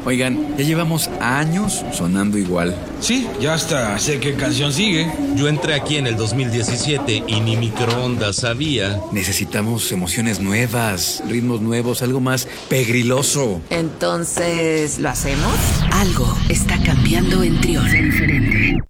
Oigan, ya llevamos años sonando igual. Sí, ya hasta sé qué canción sigue. Yo entré aquí en el 2017 y ni microondas sabía. Necesitamos emociones nuevas, ritmos nuevos, algo más pegriloso. Entonces, ¿lo hacemos? Algo está cambiando en Trión. Sé diferente.